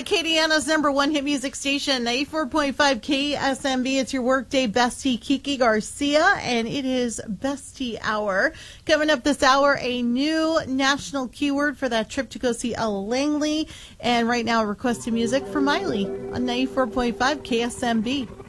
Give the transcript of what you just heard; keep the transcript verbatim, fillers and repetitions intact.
Acadiana's number one hit music station, ninety-four point five K S M B. It's your workday bestie, Kiki Garcia, and it is Bestie Hour. Coming up this hour, a new national keyword for that trip to go see Ella Langley. And right now, requested music from Miley on ninety-four point five K S M B.